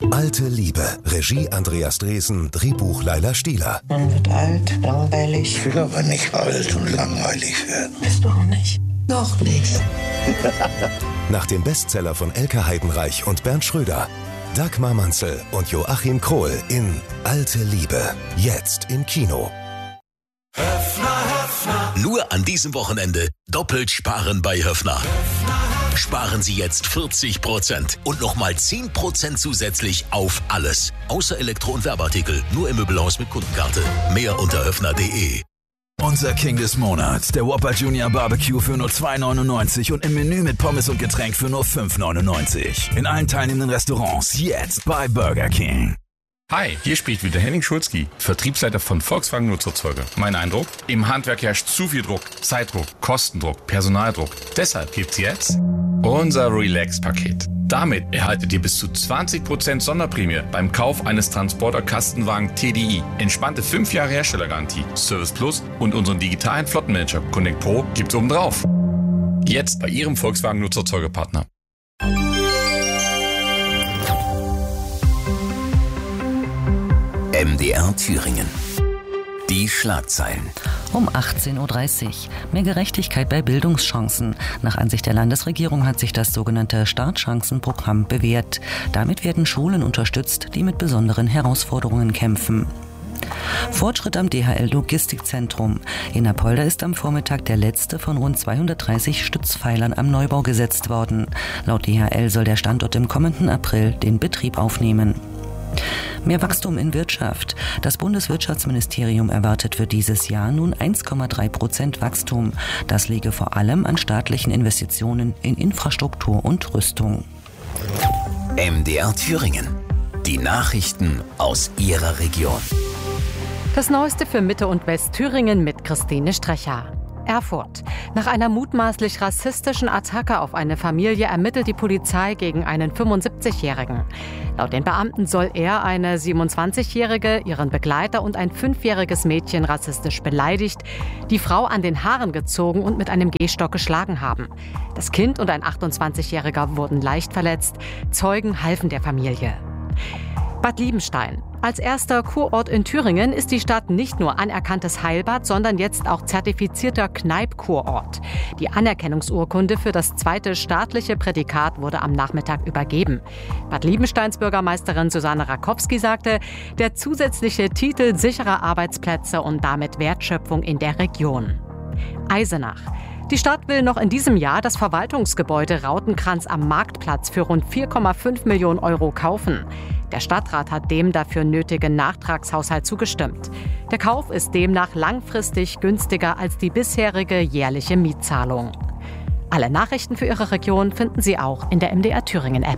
Alte Liebe. Regie Andreas Dresen, Drehbuch Laila Stieler. Man wird alt, langweilig. Ich will aber nicht alt und langweilig werden. Bist du auch nicht? Noch nicht. Nach dem Bestseller von Elke Heidenreich und Bernd Schröder. Dagmar Manzel und Joachim Krohl in Alte Liebe. Jetzt im Kino. Nur an diesem Wochenende doppelt sparen bei Höffner. Sparen Sie jetzt 40% und nochmal 10% zusätzlich auf alles. Außer Elektro- und Werbeartikel, nur im Möbelhaus mit Kundenkarte. Mehr unter höffner.de. Unser King des Monats, der Whopper Junior Barbecue für nur $2,99 und im Menü mit Pommes und Getränk für nur $5,99. In allen teilnehmenden Restaurants jetzt bei Burger King. Hi, hier spricht wieder Henning Schulzki, Vertriebsleiter von Volkswagen Nutzerzeuger. Mein Eindruck? Im Handwerk herrscht zu viel Druck, Zeitdruck, Kostendruck, Personaldruck. Deshalb gibt's jetzt unser Relax-Paket. Damit erhaltet ihr bis zu 20% Sonderprämie beim Kauf eines Transporter-Kastenwagen TDI. Entspannte 5 Jahre Herstellergarantie, Service Plus und unseren digitalen Flottenmanager Connect Pro gibt's obendrauf. Jetzt bei Ihrem Volkswagen Nutzerzeugerpartner. MDR Thüringen. Die Schlagzeilen. Um 18.30 Uhr. Mehr Gerechtigkeit bei Bildungschancen. Nach Ansicht der Landesregierung hat sich das sogenannte Startchancenprogramm bewährt. Damit werden Schulen unterstützt, die mit besonderen Herausforderungen kämpfen. Fortschritt am DHL-Logistikzentrum. In Apolda ist am Vormittag der letzte von rund 230 Stützpfeilern am Neubau gesetzt worden. Laut DHL soll der Standort im kommenden April den Betrieb aufnehmen. Mehr Wachstum in Wirtschaft. Das Bundeswirtschaftsministerium erwartet für dieses Jahr nun 1,3% Wachstum. Das liege vor allem an staatlichen Investitionen in Infrastruktur und Rüstung. MDR Thüringen. Die Nachrichten aus Ihrer Region. Das Neueste für Mitte- und Westthüringen mit Christine Strecher. Erfurt. Nach einer mutmaßlich rassistischen Attacke auf eine Familie ermittelt die Polizei gegen einen 75-Jährigen. Laut den Beamten soll er eine 27-Jährige, ihren Begleiter und ein 5-jähriges Mädchen rassistisch beleidigt, die Frau an den Haaren gezogen und mit einem Gehstock geschlagen haben. Das Kind und ein 28-Jähriger wurden leicht verletzt. Zeugen halfen der Familie. Bad Liebenstein. Als erster Kurort in Thüringen ist die Stadt nicht nur anerkanntes Heilbad, sondern jetzt auch zertifizierter Kneipp-Kurort. Die Anerkennungsurkunde für das zweite staatliche Prädikat wurde am Nachmittag übergeben. Bad Liebensteins Bürgermeisterin Susanne Rakowski sagte, der zusätzliche Titel sichere Arbeitsplätze und damit Wertschöpfung in der Region. Eisenach. Die Stadt will noch in diesem Jahr das Verwaltungsgebäude Rautenkranz am Marktplatz für rund 4,5 Millionen Euro kaufen. Der Stadtrat hat dem dafür nötigen Nachtragshaushalt zugestimmt. Der Kauf ist demnach langfristig günstiger als die bisherige jährliche Mietzahlung. Alle Nachrichten für Ihre Region finden Sie auch in der MDR Thüringen App.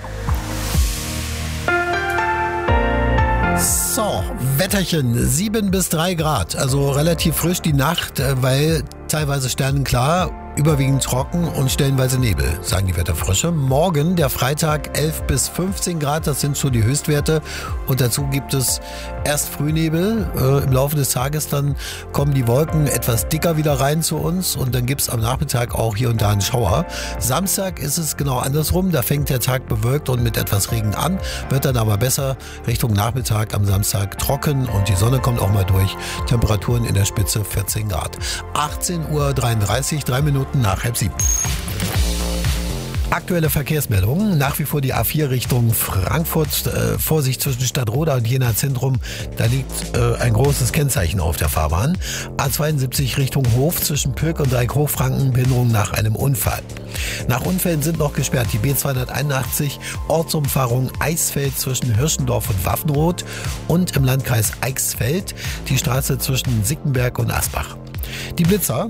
So, Wetterchen, 7 bis 3 Grad, also relativ frisch die Nacht, weil teilweise sternenklar, überwiegend trocken und stellenweise Nebel, sagen die Wetterfrösche. Morgen, der Freitag, 11 bis 15 Grad, das sind schon die Höchstwerte. Und dazu gibt es erst Frühnebel. Im Laufe des Tages dann kommen die Wolken etwas dicker wieder rein zu uns und dann gibt es am Nachmittag auch hier und da einen Schauer. Samstag ist es genau andersrum, da fängt der Tag bewölkt und mit etwas Regen an, wird dann aber besser Richtung Nachmittag am Samstag trocken und die Sonne kommt auch mal durch. Temperaturen in der Spitze 14 Grad. 18:33 Uhr, 3 Minuten nach 6:30. Aktuelle Verkehrsmeldungen. Nach wie vor die A4 Richtung Frankfurt. Vorsicht zwischen Stadtroda und Jena Zentrum. Da liegt ein großes Kennzeichen auf der Fahrbahn. A72 Richtung Hof zwischen Pülk und Dreieck Hochfranken. Behinderung nach einem Unfall. Nach Unfällen sind noch gesperrt die B281 Ortsumfahrung Eisfeld zwischen Hirschendorf und Waffenroth und im Landkreis Eichsfeld die Straße zwischen Sickenberg und Asbach. Die Blitzer.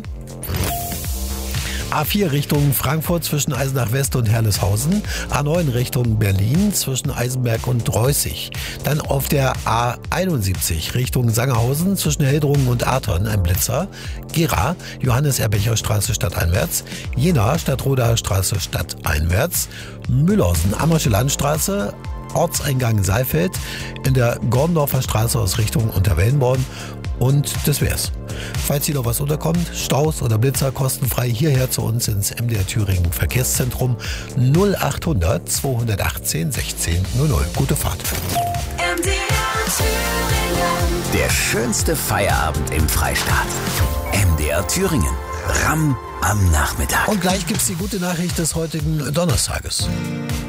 A4 Richtung Frankfurt zwischen Eisenach West und Herleshausen. A9 Richtung Berlin zwischen Eisenberg und Dreußig. Dann auf der A71 Richtung Sangerhausen zwischen Heldrungen und Arton ein Blitzer. Gera, Johannes-Erbecher-Straße stadteinwärts. Jena, Stadtrodaer Straße stadteinwärts. Mühlhausen, Ammersche Landstraße. Ortseingang Saalfeld. In der Gorndorfer Straße aus Richtung Unterwellenborn. Und das wär's. Falls hier noch was unterkommt, Staus oder Blitzer, kostenfrei hierher zu uns ins MDR Thüringen Verkehrszentrum 0800 218 1600. Gute Fahrt. MDR Thüringen. Der schönste Feierabend im Freistaat. MDR Thüringen. Ramm am Nachmittag. Und gleich gibt's die gute Nachricht des heutigen Donnerstages.